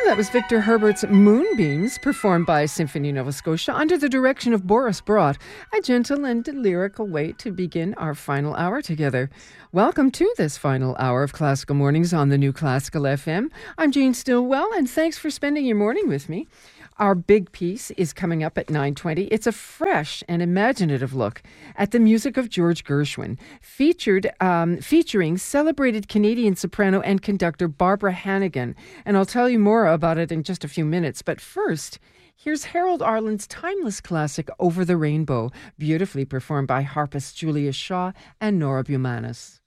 That was Victor Herbert's Moonbeams, performed by Symphony Nova Scotia under the direction of Boris Brott, a gentle and lyrical way to begin our final hour together. Welcome to this final hour of Classical Mornings on the New Classical FM. I'm Jane Stillwell, and thanks for spending your morning with me. Our big piece is coming up at 9:20. It's a fresh and imaginative look at the music of George Gershwin, featuring celebrated Canadian soprano and conductor Barbara Hannigan. And I'll tell you more about it in just a few minutes. But first, here's Harold Arlen's timeless classic, Over the Rainbow, beautifully performed by harpist Julia Shaw and Nora Bumanis.